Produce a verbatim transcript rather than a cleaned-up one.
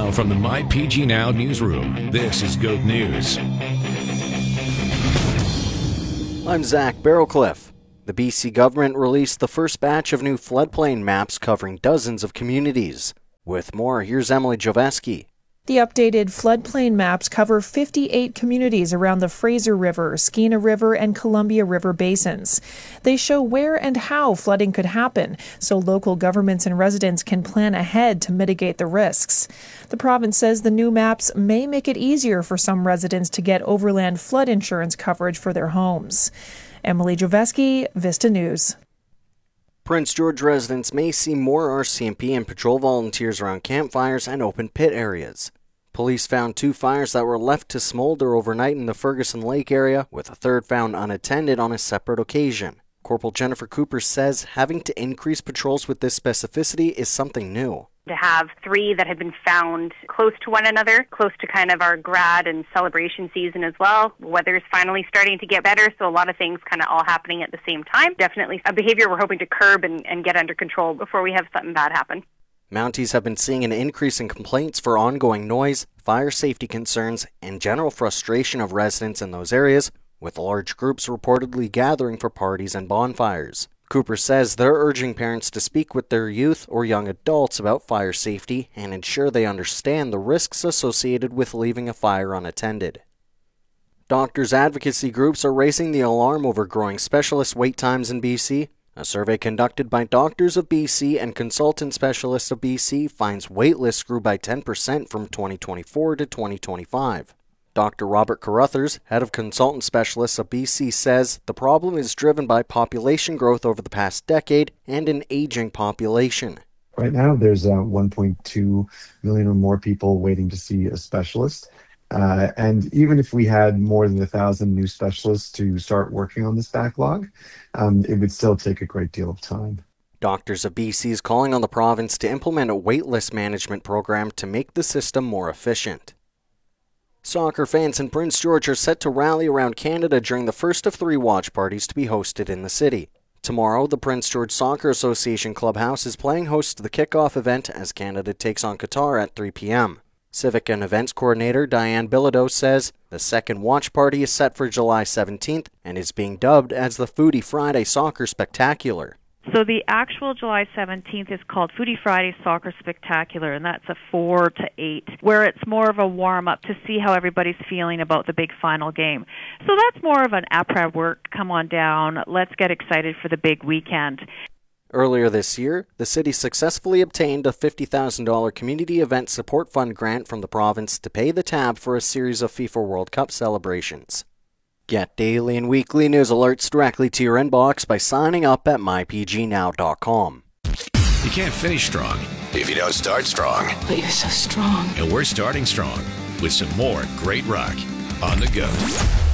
Now from the My P G Now newsroom, this is Goat News. I'm Zach Barrowcliff. The B C government released the first batch of new floodplain maps covering dozens of communities. With more, here's Emily Joveski. The updated floodplain maps cover fifty-eight communities around the Fraser River, Skeena River, and Columbia River basins. They show where and how flooding could happen, so local governments and residents can plan ahead to mitigate the risks. The province says the new maps may make it easier for some residents to get overland flood insurance coverage for their homes. Emily Joveski, Vista News. Prince George residents may see more R C M P and patrol volunteers around campfires and open pit areas. Police found two fires that were left to smolder overnight in the Ferguson Lake area, with a third found unattended on a separate occasion. Corporal Jennifer Cooper says having to increase patrols with this specificity is something new. To have three that have been found close to one another, close to kind of our grad and celebration season as well. Weather's finally starting to get better, so a lot of things kind of all happening at the same time. Definitely a behavior we're hoping to curb and, and get under control before we have something bad happen. Mounties have been seeing an increase in complaints for ongoing noise, fire safety concerns, and general frustration of residents in those areas, with large groups reportedly gathering for parties and bonfires. Cooper says they're urging parents to speak with their youth or young adults about fire safety and ensure they understand the risks associated with leaving a fire unattended. Doctors' advocacy groups are raising the alarm over growing specialist wait times in B C. A survey conducted by Doctors of B C and Consultant Specialists of B C finds wait lists grew by ten percent from twenty twenty-four to twenty twenty-five. Doctor Robert Carruthers, head of Consultant Specialists of B C, says the problem is driven by population growth over the past decade and an aging population. Right now, there's uh, one point two million or more people waiting to see a specialist. Uh, and even if we had more than a thousand new specialists to start working on this backlog, um, it would still take a great deal of time. Doctors of B C is calling on the province to implement a waitlist management program to make the system more efficient. Soccer fans in Prince George are set to rally around Canada during the first of three watch parties to be hosted in the city. Tomorrow, the Prince George Soccer Association Clubhouse is playing host to the kickoff event as Canada takes on Qatar at three p.m. Civic and Events Coordinator Diane Bilodeau says the second watch party is set for July seventeenth and is being dubbed as the Foodie Friday Soccer Spectacular. So the actual July seventeenth is called Foodie Friday Soccer Spectacular, and that's a four to eight, where it's more of a warm-up to see how everybody's feeling about the big final game. So that's more of an après work, come on down, let's get excited for the big weekend. Earlier this year, the city successfully obtained a fifty thousand dollars Community Event Support Fund grant from the province to pay the tab for a series of FIFA World Cup celebrations. Get daily and weekly news alerts directly to your inbox by signing up at my p g now dot com. You can't finish strong if you don't start strong. But you're so strong. And we're starting strong with some more great rock on the go.